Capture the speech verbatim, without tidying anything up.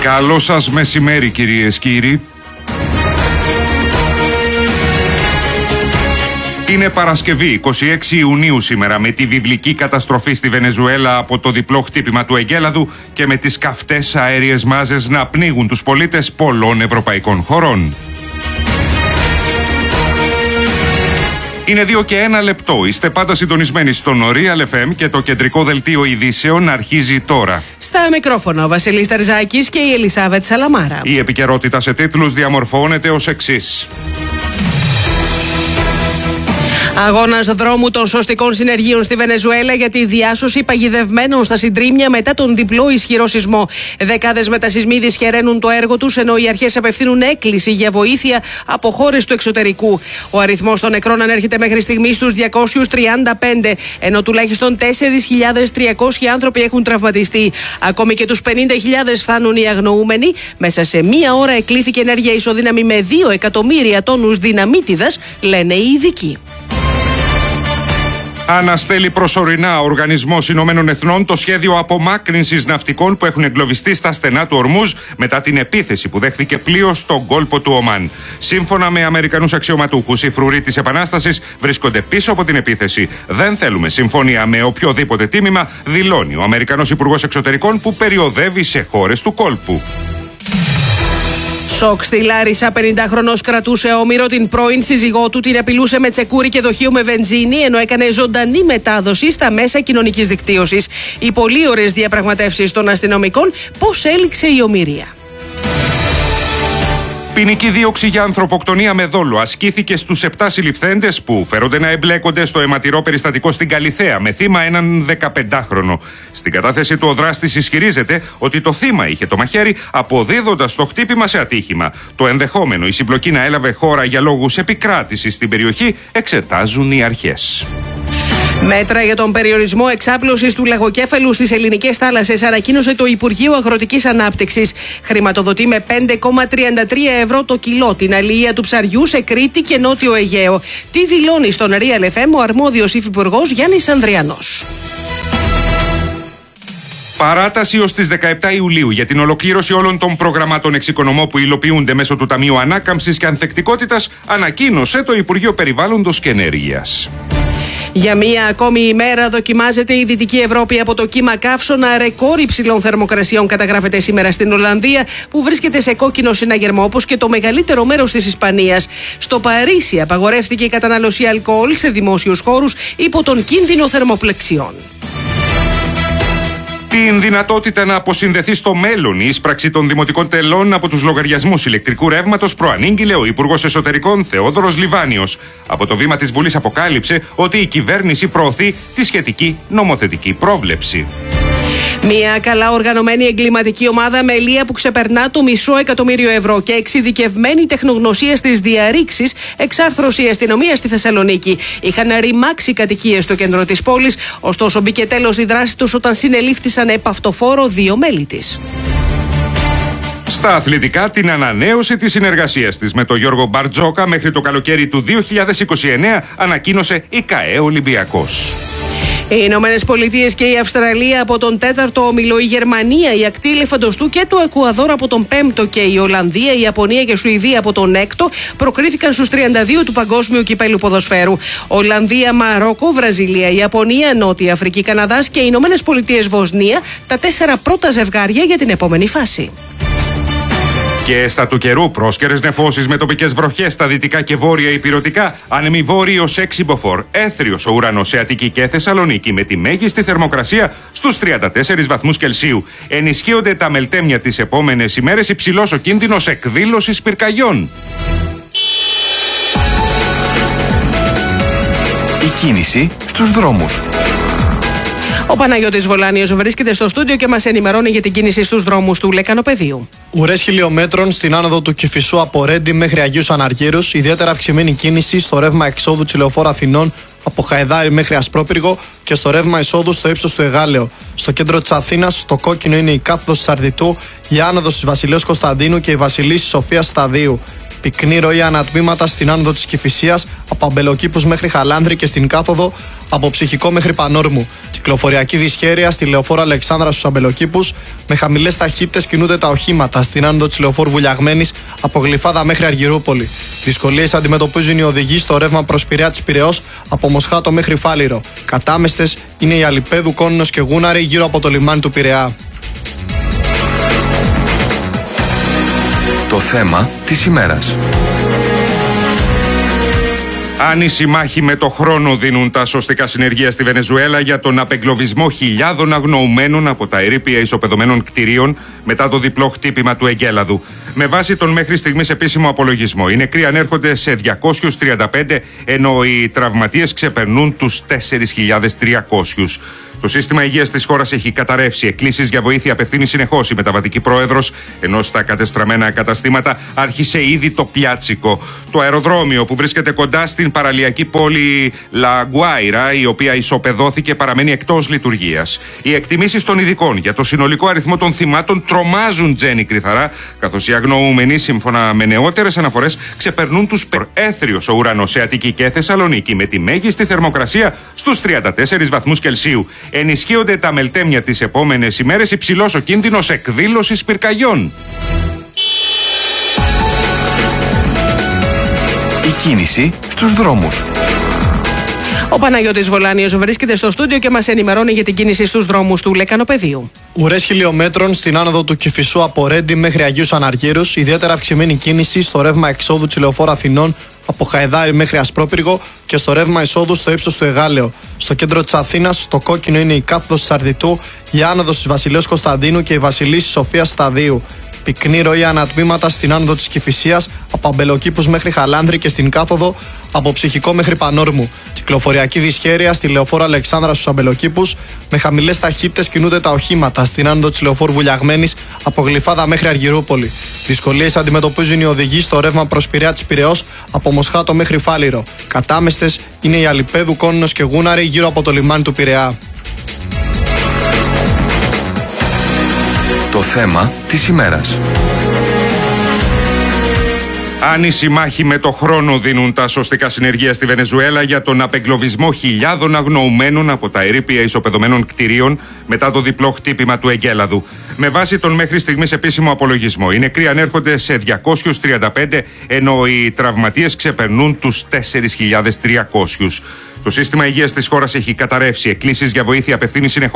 Καλό σας μεσημέρι, κυρίες και κύριοι. Είναι Παρασκευή, εικοστή έκτη Ιουνίου σήμερα, με τη βιβλική καταστροφή στη Βενεζουέλα από το διπλό χτύπημα του εγκέλαδου και με τις καυτές αέριες μάζες να πνίγουν τους πολίτες πολλών ευρωπαϊκών χωρών. Είναι δύο και ένα λεπτό. Είστε πάντα συντονισμένοι στον Real εφ εμ και το κεντρικό δελτίο ειδήσεων αρχίζει τώρα. Στα μικρόφωνα ο Βασίλης Τερζάκης και η Ελισάβετ Σαλαμάρα. Η επικαιρότητα σε τίτλους διαμορφώνεται ως εξής. Αγώνας δρόμου των σωστικών συνεργείων στη Βενεζουέλα για τη διάσωση παγιδευμένων στα συντρίμμια μετά τον διπλό ισχυρό σεισμό. Δεκάδες μετασεισμοί δυσχεραίνουν το έργο τους, ενώ οι αρχές απευθύνουν έκκληση για βοήθεια από χώρες του εξωτερικού. Ο αριθμός των νεκρών ανέρχεται μέχρι στιγμή στους διακόσιους τριάντα πέντε, ενώ τουλάχιστον τέσσερις χιλιάδες τριακόσιοι άνθρωποι έχουν τραυματιστεί. Ακόμη και τους πενήντα χιλιάδες φτάνουν οι αγνοούμενοι. Μέσα σε μία ώρα εκλήθηκε ενέργεια ισοδύναμη με δύο εκατομμύρια τόνους δυναμίτιδας, λένε οι ειδικοί. Αναστέλει προσωρινά ο Οργανισμός Ηνωμένων Εθνών το σχέδιο απομάκρυνσης ναυτικών που έχουν εγκλωβιστεί στα στενά του Ορμούζ μετά την επίθεση που δέχθηκε πλοίο στον κόλπο του Ομάν. Σύμφωνα με Αμερικανούς αξιωματούχους, οι φρουροί της Επανάστασης βρίσκονται πίσω από την επίθεση. Δεν θέλουμε συμφωνία με οποιοδήποτε τίμημα, δηλώνει ο Αμερικανός Υπουργός Εξωτερικών που περιοδεύει σε χώρες του κόλπου. Σοκ στη Λάρισα, πενηντάχρονος κρατούσε όμηρο την πρώην σύζυγό του, την απειλούσε με τσεκούρι και δοχείο με βενζίνη, ενώ έκανε ζωντανή μετάδοση στα μέσα κοινωνικής δικτύωσης. Οι πολύ ωραίες διαπραγματεύσεις των αστυνομικών, πώς έληξε η ομηρία. Ποινική δίωξη για ανθρωποκτονία με δόλο ασκήθηκε στους επτά συλληφθέντες που φέρονται να εμπλέκονται στο αιματηρό περιστατικό στην Καλιθέα με θύμα έναν δεκαπεντάχρονο. Στην κατάθεση του ο δράστης ισχυρίζεται ότι το θύμα είχε το μαχαίρι αποδίδοντας το χτύπημα σε ατύχημα. Το ενδεχόμενο η συμπλοκή να έλαβε χώρα για λόγους επικράτησης στην περιοχή εξετάζουν οι αρχές. Μέτρα για τον περιορισμό εξάπλωσης του λαγοκέφαλου στις ελληνικές θάλασσες ανακοίνωσε το Υπουργείο Αγροτικής Ανάπτυξης. Χρηματοδοτεί με πέντε κόμμα τριάντα τρία ευρώ το κιλό την αλληλεία του ψαριού σε Κρήτη και Νότιο Αιγαίο. Τι δηλώνει στον Real εφ εμ ο αρμόδιος υφυπουργός Γιάννης Ανδριανός. Παράταση ως τις δεκαεπτά Ιουλίου για την ολοκλήρωση όλων των προγραμμάτων εξοικονομώ που υλοποιούνται μέσω του Ταμείου Ανάκαμψης και Ανθεκτικότητας ανακοίνωσε το Υπουργείο Περιβάλλοντος και Ενέργειας. Για μία ακόμη ημέρα δοκιμάζεται η Δυτική Ευρώπη από το κύμα καύσωνα. Ρεκόρ υψηλών θερμοκρασιών καταγράφεται σήμερα στην Ολλανδία, που βρίσκεται σε κόκκινο συναγερμό, όπως και το μεγαλύτερο μέρος της Ισπανίας. Στο Παρίσι απαγορεύτηκε η κατανάλωση αλκοόλ σε δημόσιους χώρους υπό τον κίνδυνο θερμοπλεξιών. Την δυνατότητα να αποσυνδεθεί στο μέλλον η ίσπραξη των δημοτικών τελών από τους λογαριασμούς ηλεκτρικού ρεύματος προανήγγειλε ο Υπουργός Εσωτερικών Θεόδωρος Λιβάνιος. Από το βήμα της Βουλής αποκάλυψε ότι η κυβέρνηση προωθεί τη σχετική νομοθετική πρόβλεψη. Μια καλά οργανωμένη εγκληματική ομάδα με ελεία που ξεπερνά το μισό εκατομμύριο ευρώ και εξειδικευμένη τεχνογνωσία στις διαρρήξεις εξάρθρωσε η αστυνομία στη Θεσσαλονίκη. Είχαν ρημάξει κατοικίες στο κέντρο της πόλης, ωστόσο μπήκε τέλος η δράση τους όταν συνελήφθησαν επ' αυτοφόρο δύο μέλη της. Στα αθλητικά, την ανανέωση της συνεργασίας της με τον Γιώργο Μπαρτζόκα μέχρι το καλοκαίρι του δύο χιλιάδες είκοσι εννέα ανακοίνωσε η ΚΑΕ Ολυμπιακός. Οι Ηνωμένες Πολιτείες και η Αυστραλία από τον τέταρτο όμιλο, η Γερμανία, η ακτή Ελεφαντοστού και το Εκουαδόρ από τον πέμπτο και η Ολλανδία, η Ιαπωνία και η Σουηδία από τον έκτο προκρίθηκαν στους τριάντα δύο του Παγκόσμιου Κυπέλλου Ποδοσφαίρου. Ολλανδία, Μαρόκο, Βραζιλία, Ιαπωνία, Νότια Αφρική, Καναδάς και οι Ηνωμένες Πολιτείες Βοσνία, τα τέσσερα πρώτα ζευγάρια για την επόμενη φάση. Και στα του καιρού, πρόσκαιρες νεφώσεις με τοπικές βροχές στα δυτικά και βόρεια ηπειρωτικά, άνεμοι βόρειος έξι μποφόρ, έθριος ο ουρανός σε Αττική και Θεσσαλονίκη με τη μέγιστη θερμοκρασία στους τριάντα τέσσερις βαθμούς Κελσίου. Ενισχύονται τα μελτέμια τις επόμενες ημέρες, υψηλός ο κίνδυνος εκδήλωσης πυρκαγιών. Η κίνηση στους δρόμους. Ο Παναγιώτης Βολάνιος βρίσκεται στο στούντιο και μας ενημερώνει για την κίνηση στους δρόμους του Λεκανοπεδίου. Ουρές χιλιόμετρων στην άνοδο του Κηφισού από Ρέντι μέχρι Αγίους Αναργύρους. Ιδιαίτερα αυξημένη κίνηση στο ρεύμα εξόδου της Λεωφόρου Αθηνών από Χαϊδάρι μέχρι Ασπρόπυργο και στο ρεύμα εισόδου στο ύψος του Εγάλεο. Στο κέντρο της Αθήνας, το κόκκινο είναι η κάθοδος της Αρδιτού, η άνοδος της Βασιλέως Κωνσταντίνου και η Βασιλίσσης Σοφίας Σταδίου. Πυκνή ροή ανατμήματα στην άνοδο της Κηφισίας από Αμπελοκήπους μέχρι Χαλάνδρη και στην κάθοδο από Ψυχικό μέχρι Πανόρμου. Κυκλοφοριακή δυσχέρεια στη λεωφόρο Αλεξάνδρα στους Αμπελοκήπους. Με χαμηλές ταχύτητες κινούνται τα οχήματα στην άνοδο της λεωφόρου Βουλιαγμένης από Γλυφάδα μέχρι Αργυρούπολη. Δυσκολίες αντιμετωπίζουν οι οδηγοί στο ρεύμα προς Πειραιά της Πειραιώς από Μοσχάτο μέχρι Φάληρο. Κατάμεστες είναι οι Αλιπέδου, Κόνινος και Γούναρη γύρω από το λιμάνι του Πειραιά. Το θέμα της ημέρας. Άνηση μάχη με το χρόνο δίνουν τα σωστικά συνεργεία στη Βενεζουέλα για τον απεγκλωβισμό χιλιάδων αγνοουμένων από τα ερείπια ισοπεδωμένων κτηρίων μετά το διπλό χτύπημα του Εγκέλαδου. Με βάση τον μέχρι στιγμής επίσημο απολογισμό, οι νεκροί ανέρχονται σε διακόσιους τριάντα πέντε, ενώ οι τραυματίες ξεπερνούν τους τέσσερις χιλιάδες τριακόσιους. Το σύστημα υγείας της χώρας έχει καταρρεύσει. Εκκλήσεις για βοήθεια απευθύνει συνεχώς η μεταβατική πρόεδρος, ενώ στα κατεστραμμένα καταστήματα άρχισε ήδη το πιάτσικο. Το αεροδρόμιο που βρίσκεται κοντά στην παραλιακή πόλη Λαγκουάιρα, η οποία ισοπεδώθηκε, παραμένει εκτός λειτουργίας. Οι εκτιμήσεις των ειδικών για το συνολικό αριθμό των θυμάτων τρομάζουν, Τζένι Κρυθαρά, καθώς οι αγνοούμενοι, σύμφωνα με νεότερες αναφορές, ξεπερνούν τους περ. Έθριος ο ουρανός σε Αττική και Θεσσαλονίκη, με τη μέγιστη θερμοκρασία στους τριάντα τέσσερις βαθμούς Κελσίου. Ενισχύονται τα μελτέμια τις επόμενες ημέρες, υψηλός ο κίνδυνος εκδήλωσης πυρκαγιών. Η κίνηση στους δρόμους. Ο Παναγιώτης Βολάνιος βρίσκεται στο στούντιο και μας ενημερώνει για την κίνηση στους δρόμους του Λεκανοπεδίου. Ουρές χιλιόμετρων στην άνοδο του Κηφισού από Ρέντι μέχρι Αγίους Αναργύρους. Ιδιαίτερα αυξημένη κίνηση στο ρεύμα εξόδου της λεωφόρου Αθηνών από Χαϊδάρι μέχρι Ασπρόπυργο και στο ρεύμα εισόδου στο ύψος του Εγάλεο. Στο κέντρο της Αθήνας, στο κόκκινο είναι η κάθοδος της Αρδιτού, η άνοδος της Βασιλέως Κωνσταντίνου και η Βασιλής Σοφίας Σταδίου. Πυκνή ροή ανατμήματα στην άνοδο της Κηφισίας από Αμπελοκήπους μέχρι Χαλάνδρη και στην κάθοδο από Ψυχικό μέχρι Πανόρμου. Κυκλοφοριακή δυσχέρεια στη λεωφόρο Αλεξάνδρα στους Αμπελοκήπους. Με χαμηλές ταχύτητες κινούνται τα οχήματα στην άνοδο της λεωφόρου Βουλιαγμένης από Γλυφάδα μέχρι Αργυρούπολη. Δυσκολίες αντιμετωπίζουν οι οδηγοί στο ρεύμα προς Πειραιά της Πειραιώς από Μοσχάτο μέχρι Φάληρο. Κατάμεστες είναι οι Αλιπέδου, Κόνινος και Γούναρη γύρω από το λιμάνι του Πειραιά. Το θέμα της ημέρας. Άνηση μάχη με το χρόνο δίνουν τα σωστικά συνεργεία στη Βενεζουέλα για τον απεγκλωβισμό χιλιάδων αγνοουμένων από τα ερείπια ισοπεδωμένων κτηρίων μετά το διπλό χτύπημα του Εγκέλαδου. Με βάση τον μέχρι στιγμής επίσημο απολογισμό, οι νεκροί ανέρχονται σε διακόσιους τριάντα πέντε, ενώ οι τραυματίες ξεπερνούν τους τέσσερις χιλιάδες τριακόσιους. Το σύστημα υγείας της χώρας έχει καταρρεύσει. Εκκλήσεις για βοήθεια απευθύνει συνεχώς